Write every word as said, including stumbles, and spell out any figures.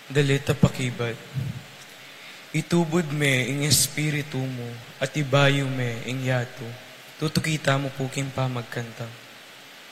Dalita pakibat. Itubod me ing espiritu mo, at ibayo me ing yato. Tutukita mo puking pa magkanta.